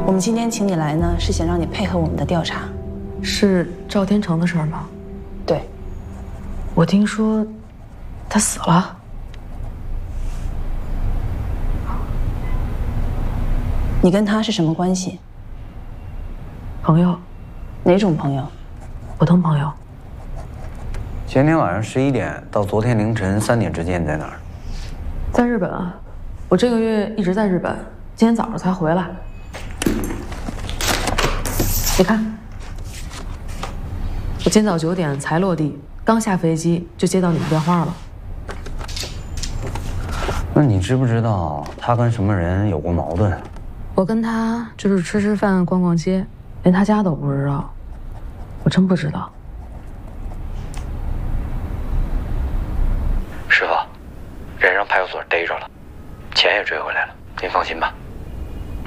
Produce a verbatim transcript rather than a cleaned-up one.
我们今天请你来呢，是想让你配合我们的调查。 是赵天成的事儿吗？ 对。 我听说他死了。 你跟他是什么关系？ 朋友。 哪种朋友？ 普通朋友。 前天晚上十一点到昨天凌晨三点之间在哪儿？ 在日本啊，我这个月一直在日本，今天早上才回来。你看，我今早九点才落地，刚下飞机就接到你的电话了。 那你知不知道他跟什么人有过矛盾？ 我跟他就是吃吃饭、逛逛街，连他家都不知道，我真不知道。 师傅，人让派出所逮着了，钱也追回来了，您放心吧。